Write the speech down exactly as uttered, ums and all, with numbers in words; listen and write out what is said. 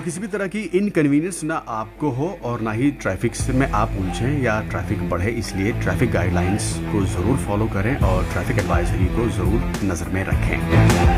किसी भी तरह की इनकन्वीनियंस ना आपको हो और ना ही ट्रैफिक में आप उलझें या ट्रैफिक बढ़े, इसलिए ट्रैफिक गाइडलाइंस को ज़रूर फॉलो करें और ट्रैफिक एडवाइजरी को ज़रूर नज़र में रखें।